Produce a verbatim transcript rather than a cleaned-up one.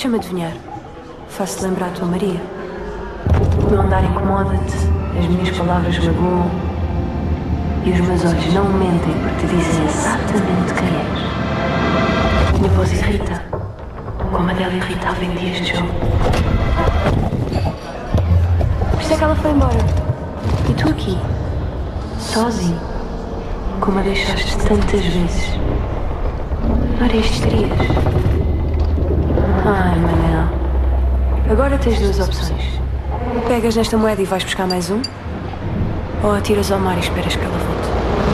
Deixa-me adivinhar. Faço-te lembrar a tua Maria. O meu andar incomoda-te, as minhas palavras magoam e os meus olhos não mentem porque te dizem exatamente quem és. Minha voz irrita, como a dela irritava em dias de jogo. Por isso é que ela foi embora. E tu aqui, sozinho, como a deixaste tantas vezes. Não era isto que querias? Ai, Manel. Agora tens duas opções. Pegas nesta moeda e vais buscar mais um? Ou atiras ao mar e esperas que ela volte?